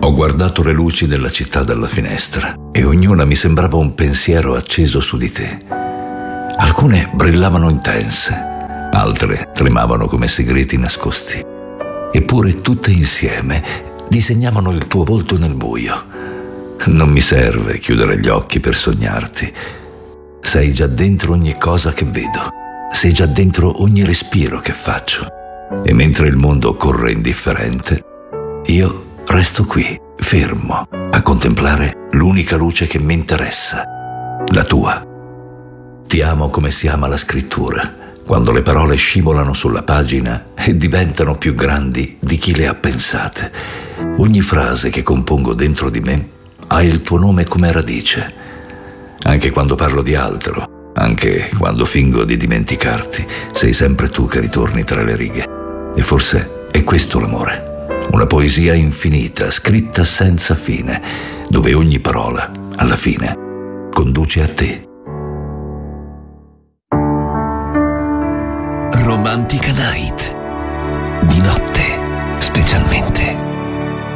Ho guardato le luci della città dalla finestra e ognuna mi sembrava un pensiero acceso su di te. Alcune brillavano intense, altre tremavano come segreti nascosti. Eppure tutte insieme disegnavano il tuo volto nel buio. Non mi serve chiudere gli occhi per sognarti. Sei già dentro ogni cosa che vedo. Sei già dentro ogni respiro che faccio. E mentre il mondo corre indifferente, io resto qui, fermo, a contemplare l'unica luce che mi interessa, la tua. Ti amo come si ama la scrittura, quando le parole scivolano sulla pagina e diventano più grandi di chi le ha pensate. Ogni frase che compongo dentro di me ha il tuo nome come radice. Anche quando parlo di altro, anche quando fingo di dimenticarti, sei sempre tu che ritorni tra le righe. E forse è questo l'amore. Una poesia infinita, scritta senza fine, dove ogni parola, alla fine, conduce a te. Romantica Night. Di notte, specialmente.